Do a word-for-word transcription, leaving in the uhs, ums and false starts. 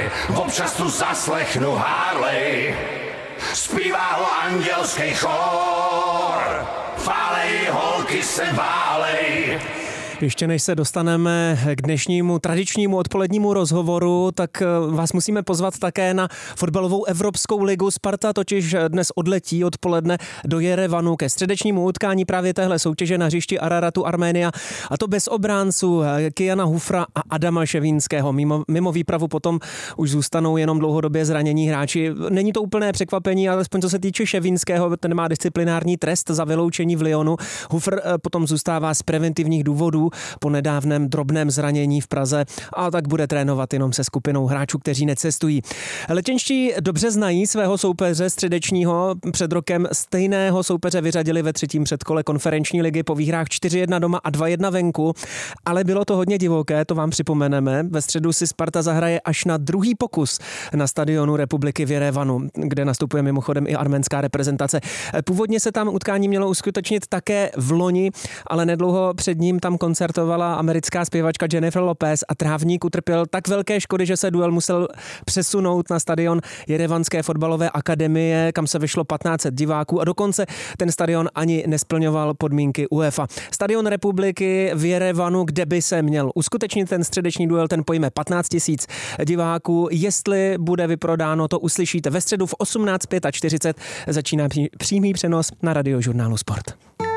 občas tu zaslechnu Harley, zpívá ho andělský chor, fálej, holky se válej. Ještě než se dostaneme k dnešnímu tradičnímu odpolednímu rozhovoru, tak vás musíme pozvat také na fotbalovou Evropskou ligu. Sparta totiž dnes odletí odpoledne do Jerevanu ke středečnímu utkání právě téhle soutěže na hřišti Araratu Arménia. A to bez obránců Kyjana Hufra a Adama Ševínského. Mimo, mimo výpravu potom už zůstanou jenom dlouhodobě zranění hráči. Není to úplné překvapení, alespoň co se týče Ševínského, ten má disciplinární trest za vyloučení v Lyonu. Hufr potom zůstává z preventivních důvodů po nedávném drobném zranění v Praze a tak bude trénovat jenom se skupinou hráčů, kteří necestují. Letenští dobře znají svého soupeře středečního. Před rokem stejného soupeře vyřadili ve třetím předkole konferenční ligy po výhrách čtyři jedna doma a dva jedna venku, ale bylo to hodně divoké, to vám připomeneme. Ve středu si Sparta zahraje až na druhý pokus na stadionu Republiky v Jerevanu, kde nastupuje mimochodem i arménská reprezentace. Původně se tam utkání mělo uskutečnit také v loni, ale nedlouho před ním tam koncertovala americká zpěvačka Jennifer Lopez a trávník utrpěl tak velké škody, že se duel musel přesunout na stadion Jerevanské fotbalové akademie, kam se vešlo patnáct set diváků a dokonce ten stadion ani nesplňoval podmínky UEFA. Stadion Republiky v Jerevanu, kde by se měl uskutečnit ten středeční duel, ten pojme patnáct tisíc diváků. Jestli bude vyprodáno, to uslyšíte ve středu v osmnáct čtyřicet pět. Začíná přímý přenos na Radiožurnálu Sport.